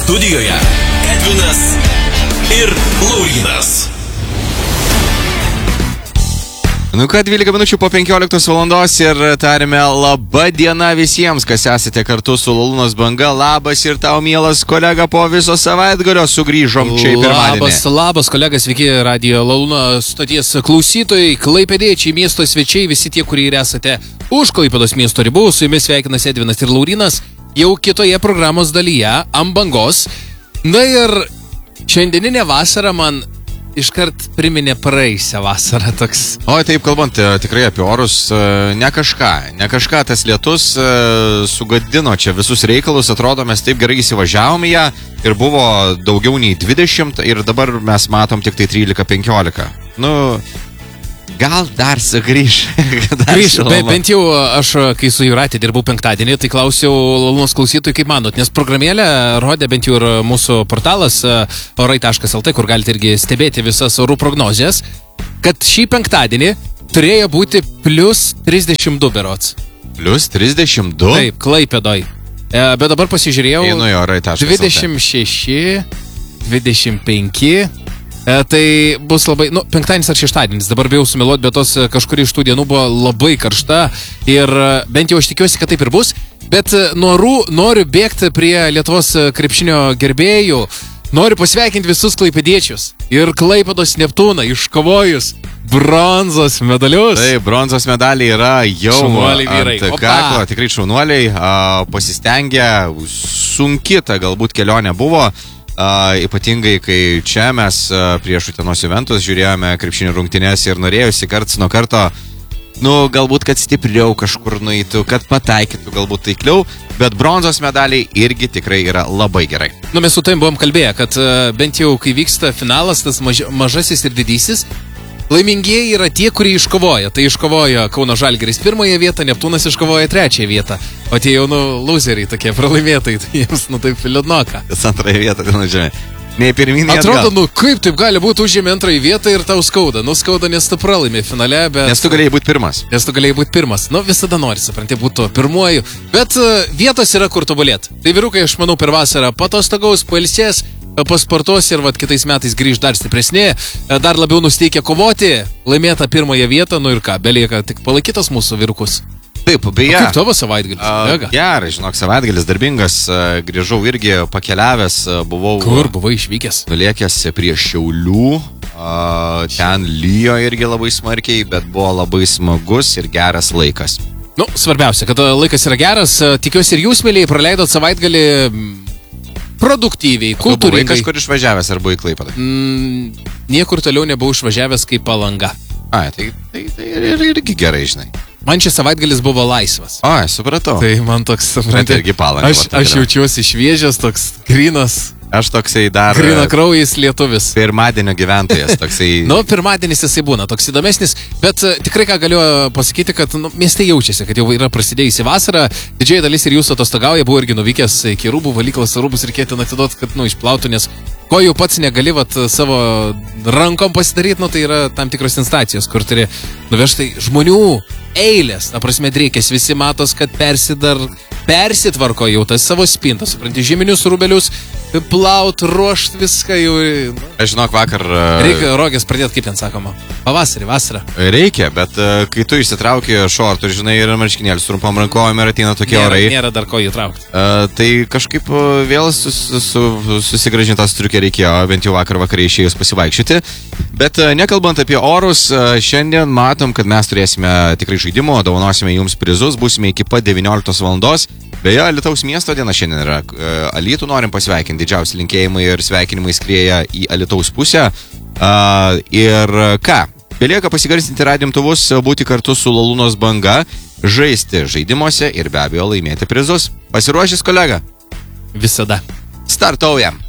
Studijoje Edvinas ir Laurynas. Nu ką, 12 minučių po 15 valandos ir tarime laba diena visiems, kas esate kartu su Lalūnos banga. Labas ir tau, mielas kolega, po viso savaitgalio sugrįžom čia į pirmadienį. Labas kolega, sveiki Radio Lalūno stoties klausytojai, klaipėdiečiai, miesto svečiai, visi tie, kurie esate už Klaipėdos miesto ribų. Su jumis sveikinas Edvinas ir Laurynas jau kitoje programos dalyje, ant bangos. Na ir šiandieninė vasara man iškart priminė praeisią vasarą toks. O taip kalbant, tikrai apie orus, ne kažką tas lietus sugadino čia visus reikalus, atrodo mes taip gerai įsivažiavome ją ir buvo daugiau nei 20 ir dabar mes matom tik tai 13-15. Nu, gal dar sugrįš. Bent jau aš, kai su Jūratė dirbau penktadienį, tai klausiau Lalūnos klausytojų, kaip manot, nes programėlė rodė bent jau ir mūsų portalas orai.lt, kur galite irgi stebėti visas orų prognozijas, kad šį penktadienį turėjo būti plus 32 berods. Plus 32? Taip, Klaipėdoj. Bet dabar pasižiūrėjau, einu į orai.lt. 26, 25... Tai bus labai, penktadienis ar šeštadienis, dabar bijau sumeluoti, bet tos kažkuri iš tų dienų buvo labai karšta ir bent jau aš tikiuosi, kad taip ir bus, bet nuo orų noriu bėgti prie Lietuvos krepšinio gerbėjų, noriu pasveikinti visus klaipėdiečius ir Klaipėdos Neptūną iškovojus bronzos medalius. Tai bronzos medaliai yra jau ant kaklo, tikrai šaunuoliai, pasistengė, sunki ta galbūt kelionė buvo. Ypatingai, kai čia mes prieš Utenos Juventus žiūrėjome krepšinio rungtynes ir norėjusi karts nuo karto, galbūt, kad stipriau kažkur nueitų, kad pataikytų galbūt taikliau, bet bronzos medaliai irgi tikrai yra labai gerai. Mes su tavim buvom kalbėję, kad bent jau kai vyksta finalas, tas mažasis ir didysis, laimingieji yra tie, kurie iškovoja. Tai iškovojo Kauno Žalgiris pirmąją vietą, Neptūnas iškovoja trečiąją vietą. O tie jau, loseriai tokie pralaimėtojai, tai jiems, taip liūdnoka. Tas antrąją vietą, žinai. Nei pirminį atrodo, kaip taip gali būti užėmė antrąją vietą ir tau skauda. Skauda, nes tu pralaimė finale, bet... Nes tu galėjai būti pirmas. Visada nori, supranti, būtų pirmuoju. Bet vietos yra, kur tobulėt. Tai vyrukai, aš manau, per vasarą patostagaus, pailsės, pasportuos ir kitais metais grįž dar stipresnė, dar labiau nusteikia kovoti, laimėta pirmąją vietą, ir ką, belieka tik palaikytos mūsų vyrukus. Taip, beje. Kaip tavo savaitgalis? Gerai, žinok, savaitgalis darbingas, grįžau irgi pakeliavęs, buvau... Kur buvai išvykęs? Nulėkęs prie Šiaulių, ten lyjo irgi labai smarkiai, bet buvo labai smagus ir geras laikas. Svarbiausia, kad laikas yra geras, tikiuosi ir jūs, mėlyje, praleidot savaitgalį produktyviai, kultūringai. Buvai kažkur išvažiavęs ar buvai į Klaipėdą? Niekur toliau nebuvau išvažiavęs kaip Palanga. Tai irgi gerai, žinai. Man šis savaitgalis buvo laisvas. Supratau. Tai man toks, suprantate, irgi Palanga. Aš jaučiuosi šviežias, toks grynas. Aš toksai dar... Grynakraujis lietuvis. Pirmadienio gyventojas, toksai... Pirmadienis jisai būna, toks įdomesnis, bet tikrai ką galiu pasakyti, kad mieste jaučiasi, kad jau yra prasidėjusi vasara, didžioji dalis ir jūsų atostogauja, buvo irgi nuvykęs iki rūbų, valyklas rūbus reikėtų atiduoti, kad, išplautų, nes ko jau pats negali, savo rankom pasidaryti, tai yra tam tikros instacijos, kur turi nuvežti žmonių eilės, drėkės, visi matos, kad persitvarko jau tas savo spintą, supranti, žieminius rūbelius, plaut, ruošt viską jau. Aš žinok, vakar... Reikia rogės pradėti, kaip ten sakoma, pavasarį, vasarą. Reikia, bet kai tu išsitrauki šortų, žinai, ir marškinėlius trumpom rankovėm ir ateina tokie orai. Nėra dar ko įtraukti. Tai kažkaip vėl susigrąžintas striukė reikėjo, bent jau vakarį išėjus pasivaikščioti. Bet nekalbant apie orus, šiandien matom, kad mes turėsime tikrai žaidimo, dovanosime jums prizus, būsime iki pat 19 valandos. Beje, Alytaus miesto diena šiandien yra. Alytų norim pasveikinti, didžiausi linkėjimai ir sveikinimai skrieja į Alytaus pusę. Ir ką? Belieka pasigarsinti radijo-imtuvus, būti kartu su Lalūnos banga, žaisti žaidimuose ir be abejo laimėti prizus. Pasiruošęs, kolega? Visada. Startaujam.